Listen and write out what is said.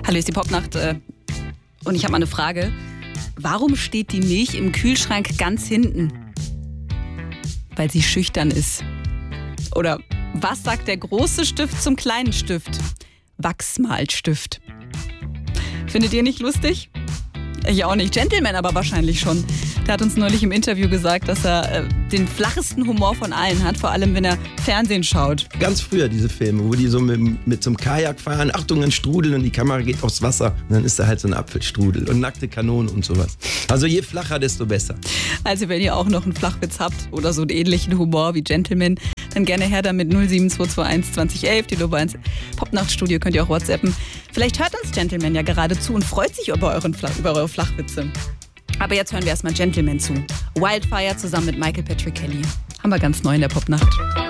Hallo, ist die Popnacht und ich habe mal eine Frage. Warum steht die Milch im Kühlschrank ganz hinten? Weil sie schüchtern ist. Oder was sagt der große Stift zum kleinen Stift? Wachsmalstift. Findet ihr nicht lustig? Ich auch nicht. Gentleman aber wahrscheinlich schon. Der hat uns neulich im Interview gesagt, dass er den flachesten Humor von allen hat, vor allem wenn er Fernsehen schaut. Ganz früher diese Filme, wo die so mit so einem Kajak fahren, Achtung, ein Strudel und die Kamera geht aufs Wasser und dann ist da halt so ein Apfelstrudel und nackte Kanonen und sowas. Also je flacher, desto besser. Also wenn ihr auch noch einen Flachwitz habt oder so einen ähnlichen Humor wie Gentleman, dann gerne her damit 07221 2011, die Nummer 1 Popnachtstudio, könnt ihr auch WhatsAppen. Vielleicht hört uns Gentleman ja gerade zu und freut sich über eure Flachwitze. Aber jetzt hören wir erstmal Gentleman zu. Wildfire zusammen mit Michael Patrick Kelly. Haben wir ganz neu in der Popnacht.